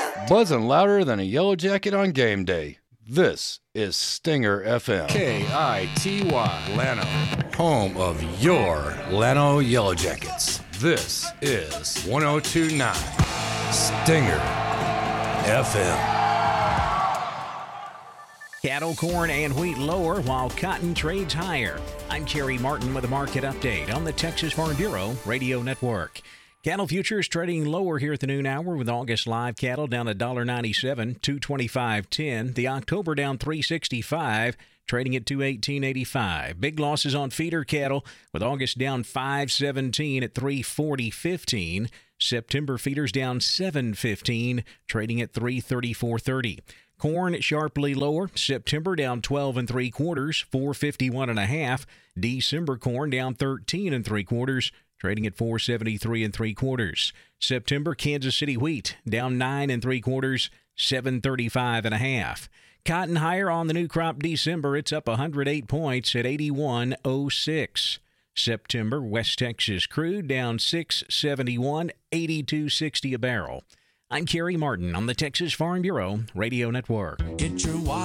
Buzzing louder than a yellow jacket on game day. This is Stinger FM. KITY, Llano. Home of your Llano Yellow Jackets. This is 102.9 Stinger FM. Cattle, corn, and wheat lower while cotton trades higher. I'm Kerry Martin with a market update on the Texas Farm Bureau Radio Network. Cattle futures trading lower here at the noon hour with August live cattle down $1.97, $225.10. The October down $3.65, trading at $218.85. Big losses on feeder cattle with August down $5.17 at $340.15. September feeders down $7.15, trading at $334.30. Corn sharply lower. September down 12 3/4, $451.50. December corn down 13 3/4, trading at $473 3/4. September Kansas City wheat down 9 3/4, $735.50. Cotton higher on the new crop December. It's up 108 points at 81.06. September West Texas crude down 6.71, 82.60 a barrel. I'm Kerry Martin on the Texas Farm Bureau Radio Network. Get your